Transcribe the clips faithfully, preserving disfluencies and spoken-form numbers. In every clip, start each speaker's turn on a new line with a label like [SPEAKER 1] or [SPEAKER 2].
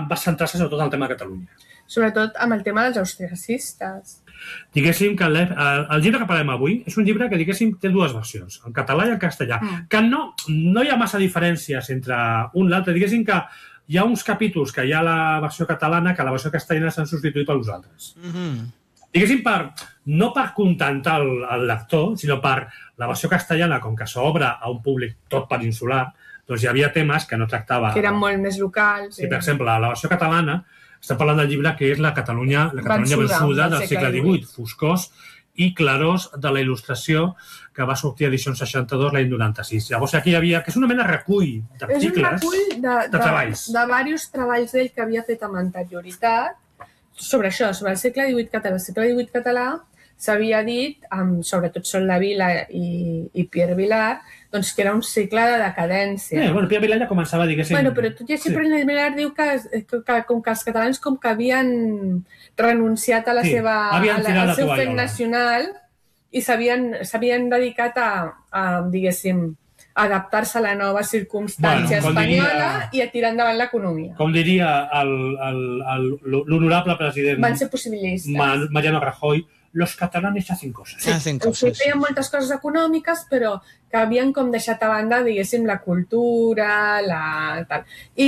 [SPEAKER 1] va centrar-se sobretot en el tema de Catalunya.
[SPEAKER 2] Sobretot amb el tema dels austriacistes.
[SPEAKER 1] Diguéssim que el, el llibre que parlem avui és un llibre que, diguéssim, té dues versions, en català i en castellà, mm. que no, no hi ha massa diferències entre un i l'altre. Diguéssim que hi ha uns capítols que hi ha a la versió catalana que a la versió castellana s'han substituït per uns altres. Mm-hmm. Diguéssim, per, no per contentar el, el lector, sinó per la versió castellana, com que s'obre a un públic tot peninsular, doncs hi havia temes que no tractava...
[SPEAKER 2] Que eren molt més locals.
[SPEAKER 1] Sí, per exemple, la versió catalana, estem parlant del llibre que és la Catalunya, la Catalunya vençuda del segle divuit, foscors i clarors de la il·lustració, que va sortir a edició seixanta-dos l'any noranta-sis. Llavors aquí hi havia, que és una mena de recull d'articles,
[SPEAKER 2] és un recull de, de,
[SPEAKER 1] de treballs.
[SPEAKER 2] De, de diversos treballs d'ell que havia fet amb anterioritat, sobre això, sobre el segle divuit català. El segle divuit català s'havia dit, amb, sobretot Sol de Vila i, i Pierre Vilar, doncs que era un segle de decadència.
[SPEAKER 1] Eh, bueno, Pierre Vilar ja començava, diguéssim...
[SPEAKER 2] Bueno, però tot i així, sí. Pierre Vilar diu que, que, que, com que els catalans com que havien renunciat a la sí, seva, a la, al seu fet nacional i s'havien dedicat a, a diguéssim, adaptar-se a la nova circumstància bueno, espanyola diria, i a tirar endavant l'economia.
[SPEAKER 1] Com diria l'honorable president
[SPEAKER 2] van ser possibilistes.
[SPEAKER 1] Mariano Rajoy, los catalanes hacen cosas.
[SPEAKER 2] Sí, hacen cosas. Sí, feien moltes coses econòmiques, però que havien com deixat a banda, diguéssim, la cultura, la... tal.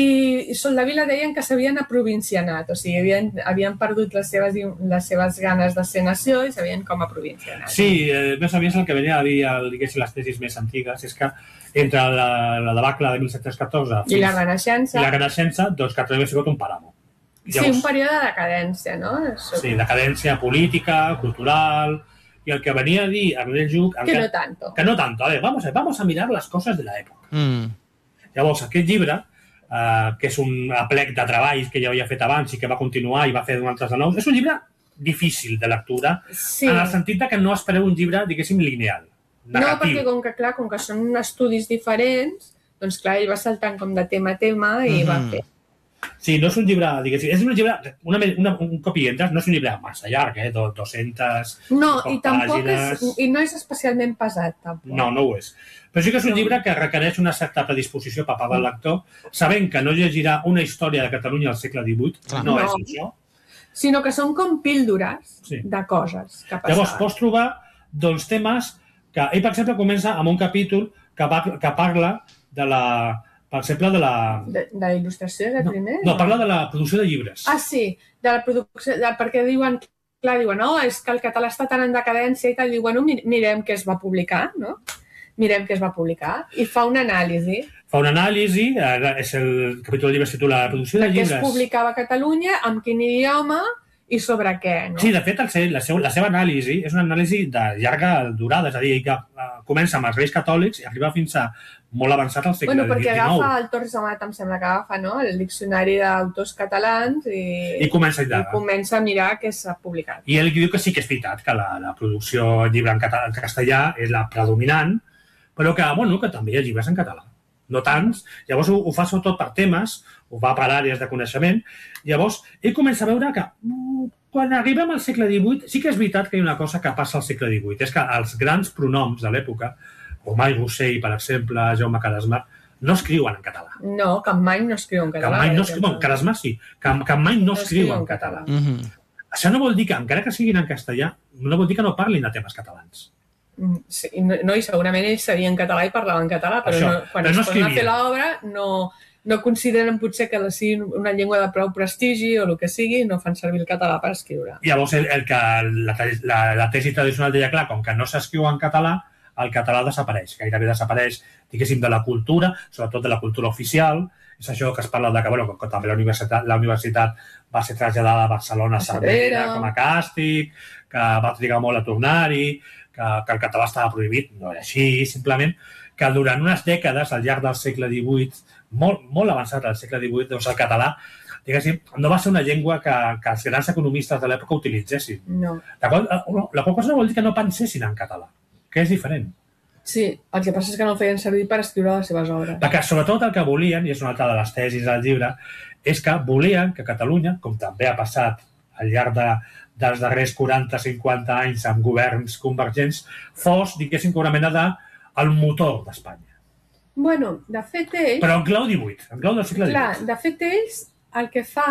[SPEAKER 2] I Sol de Vila deien que s'havien aprovincianat, o sigui, havien, havien perdut les seves, les seves ganes de ser nació i s'havien com aprovincianat.
[SPEAKER 1] Sí, eh, més aviat el que venia a dir, diguéssim, les tesis més antigues, és que entre la, la debacle de mil set-cents catorze
[SPEAKER 2] i la Renaixença,
[SPEAKER 1] i la Renaixença, doncs Catalunya ha sigut un pàramo.
[SPEAKER 2] Llavors, sí, un període de decadència, no?
[SPEAKER 1] Sí, decadència política, cultural, y el que venía a dir Ernest Lluch...
[SPEAKER 2] Que no tanto.
[SPEAKER 1] Que no tanto. A ver, vamos a, vamos a mirar las cosas de la època. Mm. Llavors, aquest llibre, eh, que és un aplec de treballs que ja havia fet abans i que va continuar i va fer altres de nous, és un llibre difícil de lectura, sí. En el sentit que no espereu un llibre, diguéssim, lineal, narratiu.
[SPEAKER 2] No, perquè com que, clar, com que són estudis diferents, doncs clar, ell va saltant com de tema a tema i mm-hmm. va fer.
[SPEAKER 1] Sí, no és un llibre, diguéssim, és un llibre, una, una, un cop hi entres, no és un llibre massa llarg, eh, dues-centes
[SPEAKER 2] no, i tampoc és, i no és especialment pesat, tampoc.
[SPEAKER 1] No, no ho és. Però sí que és un no. llibre que requereix una certa predisposició per part del lector, sabent que no llegirà una història de Catalunya al segle divuit, no, no és això. Sinó
[SPEAKER 2] que són com píldores sí. de coses que passaven.
[SPEAKER 1] Llavors, pots trobar doncs, temes que... Ell, per exemple, comença amb un capítol que, va, que parla de la... Per exemple, de la...
[SPEAKER 2] De, de la il·lustració, de
[SPEAKER 1] no,
[SPEAKER 2] primer?
[SPEAKER 1] No, parla de la producció de llibres.
[SPEAKER 2] Ah, sí, de la producció... De, perquè diuen, clar, diuen, no, és que el català està tan en decadència i tal, diu, bueno, mirem què es va publicar, no? Mirem què es va publicar. I fa una anàlisi.
[SPEAKER 1] Fa una anàlisi, és el capítol del llibre es titula La producció de llibres.
[SPEAKER 2] Que es publicava a Catalunya, amb quin idioma i sobre què, no?
[SPEAKER 1] Sí, de fet, el seu, la, seu, la seva anàlisi és una anàlisi de llarga durada, és a dir, que uh, comença amb els Reis Catòlics i arriba fins a molt avançat al segle
[SPEAKER 2] dinou. Bueno, perquè agafa el Torres Amat, em sembla que agafa, no?, el diccionari d'autors catalans i,
[SPEAKER 1] I, comença,
[SPEAKER 2] i comença a mirar què s'ha publicat.
[SPEAKER 1] I ell diu que sí que és veritat, que la, la producció en llibre en, català, en castellà és la predominant, però que, bueno, que també hi ha llibres en català. No tants. Llavors ho, ho fa sobretot per temes, ho fa per àrees de coneixement. Llavors, ell comença a veure que quan arribem al segle divuit, sí que és veritat que hi ha una cosa que passa al segle divuit, és que els grans pronoms de l'època, Omar Rossell, per exemple, Jaume Cadasmar, no escriuen en català.
[SPEAKER 2] No, Capmany no escriu en català.
[SPEAKER 1] Capmany no escriu, bueno, Cadasmar sí, Capmany no, no escriu en català. Mm-hmm. Això no vol dir que, encara que siguin en castellà, no vol dir que no parlin de temes catalans.
[SPEAKER 2] Sí, no, no, i segurament ells sabien català i parlaven català, però no, quan però no es posen a fer l'obra no, no consideren potser que sigui una llengua de prou prestigi o el que sigui, no fan servir el català per escriure.
[SPEAKER 1] Llavors, el, el que la, la, la tesi tradicional deia, clar, com que no s'escriu en català, el català desapareix, gairebé desapareix, diguéssim, de la cultura, sobretot de la cultura oficial. És això que es parla de que, bueno, que també la universitat, la universitat va ser traslladada a Barcelona a Cervera com a càstig, que va trigar molt a tornar-hi, que, que el català estava prohibit. No era així, simplement que durant unes dècades, al llarg del segle divuit, molt, molt avançat al segle divuit, doncs el català, diguéssim, no va ser una llengua que, que els grans economistes de l'època utilitzessin.
[SPEAKER 2] No.
[SPEAKER 1] La qual, la qual cosa no vol dir que no pensessin en català, que és diferent.
[SPEAKER 2] Sí, el que passa és que no el feien servir per escriure les seves obres.
[SPEAKER 1] Perquè sobretot el que volien, i és una altra de les tesis del llibre, és que volien que Catalunya, com també ha passat al llarg de, dels darrers quaranta a cinquanta anys amb governs convergents, fos, diguéssim, una mena de el motor d'Espanya.
[SPEAKER 2] Bueno, de fet ells...
[SPEAKER 1] Però en clau divuit, en clau del segle divuit.
[SPEAKER 2] Clar, de fet ells el que fa